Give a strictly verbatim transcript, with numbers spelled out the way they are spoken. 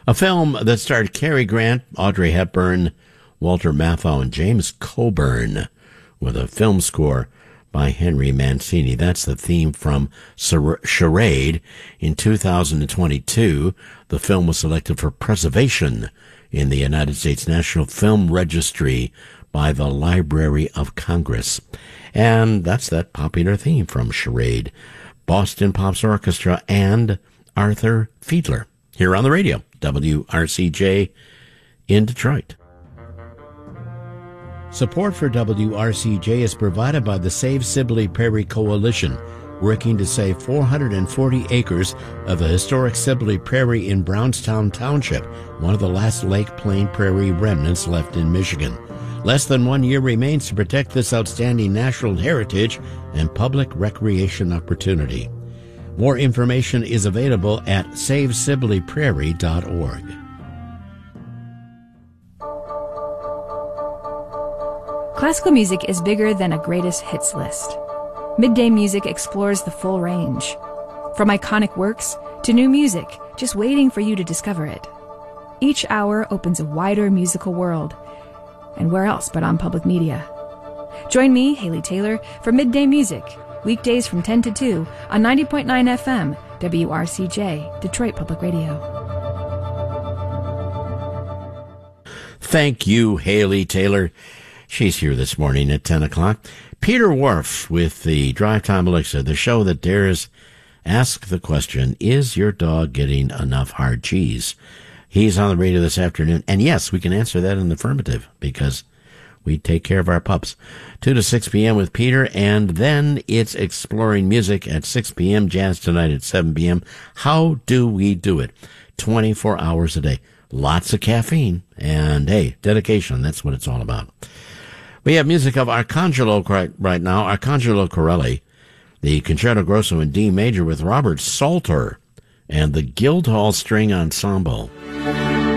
A film that starred Cary Grant, Audrey Hepburn, Walter Matthau, and James Coburn, with a film score by Henry Mancini. That's the theme from Charade. In two thousand twenty-two, the film was selected for preservation in the United States National Film Registry by the Library of Congress. And that's that popular theme from Charade. Boston Pops Orchestra and Arthur Fiedler here on the radio, W R C J in Detroit. Support for W R C J is provided by the Save Sibley Prairie Coalition, working to save four hundred forty acres of the historic Sibley Prairie in Brownstown Township, one of the last Lake Plain Prairie remnants left in Michigan. Less than one year remains to protect this outstanding natural heritage and public recreation opportunity. More information is available at save sibley prairie dot org. Classical music is bigger than a greatest hits list. Midday Music explores the full range. From iconic works to new music, just waiting for you to discover it. Each hour opens a wider musical world. And where else but on public media? Join me, Haley Taylor, for Midday Music, weekdays from ten to two on ninety point nine F M, W R C J, Detroit Public Radio. Thank you, Haley Taylor. She's here this morning at ten o'clock. Peter Whorf with the Drive Time Elixir, the show that dares ask the question, is your dog getting enough hard cheese? He's on the radio this afternoon, and yes, we can answer that in the affirmative, because we take care of our pups. two to six p.m. with Peter, and then it's Exploring Music at six p.m., Jazz Tonight at seven p.m. How do we do it? twenty-four hours a day. Lots of caffeine, and hey, dedication, that's what it's all about. We have music of Arcangelo right, right now, Arcangelo Corelli, the Concerto Grosso in D major with Robert Salter and the Guildhall String Ensemble.